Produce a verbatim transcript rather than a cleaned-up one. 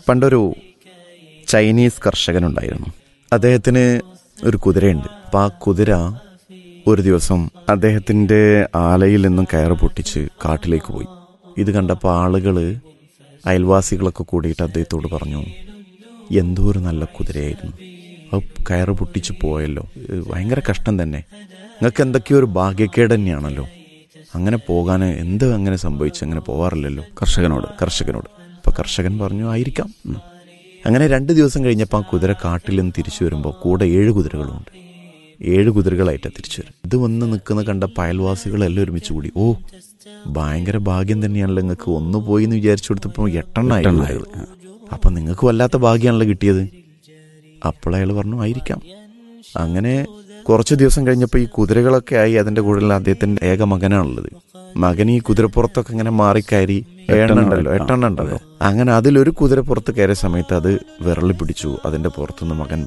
പണ്ടൊരു ചൈനീസ് കർഷകനുണ്ടായിരുന്നു. അദ്ദേഹത്തിന് ഒരു കുതിരയുണ്ട്. അപ്പം ആ കുതിര ഒരു ദിവസം അദ്ദേഹത്തിൻ്റെ ആലയിൽ നിന്നും കയറ് പൊട്ടിച്ച് കാട്ടിലേക്ക് പോയി. ഇത് കണ്ടപ്പോൾ ആളുകൾ, അയൽവാസികളൊക്കെ കൂടിയിട്ട് അദ്ദേഹത്തോട് പറഞ്ഞു, എന്തോ ഒരു നല്ല കുതിരയായിരുന്നു, അത് കയറ് പൊട്ടിച്ച് പോയല്ലോ, ഭയങ്കര കഷ്ടം തന്നെ, നിങ്ങൾക്ക് എന്തൊക്കെയോ ഒരു ഭാഗ്യക്കേട് തന്നെയാണല്ലോ, അങ്ങനെ പോകാൻ എന്ത് അങ്ങനെ സംഭവിച്ചു, അങ്ങനെ പോവാറില്ലല്ലോ കർഷകനോട് കർഷകനോട് അപ്പോൾ കർഷകൻ പറഞ്ഞു, ആയിരിക്കാം. അങ്ങനെ രണ്ട് ദിവസം കഴിഞ്ഞപ്പോൾ ആ കുതിര കാട്ടിൽ നിന്ന് തിരിച്ചു വരുമ്പോൾ കൂടെ ഏഴ് കുതിരകളുമുണ്ട്. ഏഴ് കുതിരകളായിട്ടാണ് തിരിച്ചു വരും. ഇത് വന്ന് നിൽക്കുന്ന കണ്ട അയൽവാസികളെല്ലാം ഒരുമിച്ച് കൂടി, ഓ ഭയങ്കര ഭാഗ്യം തന്നെയാണല്ലോ, നിങ്ങൾക്ക് ഒന്ന് പോയി എന്ന് വിചാരിച്ചു കൊടുത്തപ്പോൾ എട്ടെണ്ണായി, അപ്പം നിങ്ങൾക്ക് വല്ലാത്ത ഭാഗ്യമാണല്ലോ കിട്ടിയത്. അപ്പോൾ അയാൾ പറഞ്ഞു, ആയിരിക്കാം. അങ്ങനെ കുറച്ച് ദിവസം കഴിഞ്ഞപ്പോൾ ഈ കുതിരകളൊക്കെ ആയി അതിൻ്റെ കൂടെ അദ്ദേഹത്തിൻ്റെ ഏക മകനാണുള്ളത്. മകൻ ഈ കുതിരപ്പുറത്തൊക്കെ ഇങ്ങനെ മാറിക്കയറി എണ്ണുണ്ടല്ലോ എട്ടെണ്ണ ഉണ്ടല്ലോ അങ്ങനെ അതിലൊരു കുതിരപ്പുറത്ത് കയറിയ സമയത്ത് അത് വിരളി പിടിച്ചു. അതിൻ്റെ പുറത്തുനിന്ന് മകൻ